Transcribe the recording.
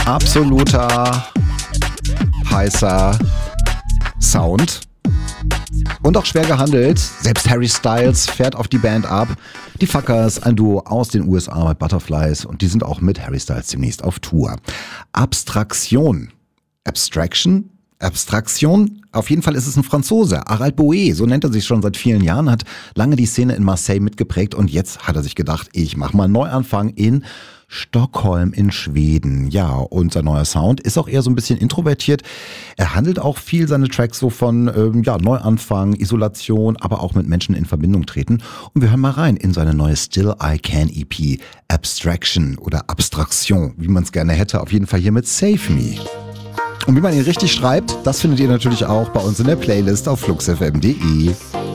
Absoluter heißer Sound. Und auch schwer gehandelt. Selbst Harry Styles fährt auf die Band ab. Die Fuckers, ein Duo aus den USA mit Butterflies. Und die sind auch mit Harry Styles demnächst auf Tour. Abstraktion. Abstraction? Abstraktion? Auf jeden Fall ist es ein Franzose. Harald Boe, so nennt er sich schon seit vielen Jahren, hat lange die Szene in Marseille mitgeprägt. Und jetzt hat er sich gedacht, ich mache mal einen Neuanfang in Stockholm in Schweden. Ja, und sein neuer Sound ist auch eher so ein bisschen introvertiert. Er handelt auch viel seine Tracks so von Neuanfang, Isolation, aber auch mit Menschen in Verbindung treten. Und wir hören mal rein in seine neue Still I Can EP, Abstraction oder Abstraktion, wie man es gerne hätte. Auf jeden Fall hier mit Save Me. Und wie man ihn richtig schreibt, das findet ihr natürlich auch bei uns in der Playlist auf fluxfm.de.